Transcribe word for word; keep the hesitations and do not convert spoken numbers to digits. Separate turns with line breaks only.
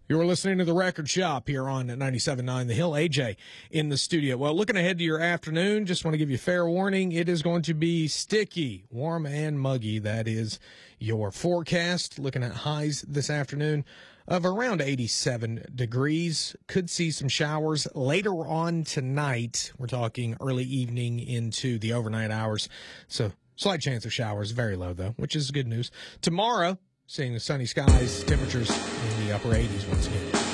You're listening to The Record Shop here on ninety-seven point nine The Hill. A J in the studio. Well, looking ahead to your afternoon, just want to give you fair warning. It is going to be sticky, warm, and muggy. That is your forecast. Looking at highs this afternoon of around eighty-seven degrees. Could see some showers later on tonight. We're talking early evening into the overnight hours. So slight chance of showers, very low though, which is good news. Tomorrow, seeing the sunny skies, temperatures in the upper eighties once again.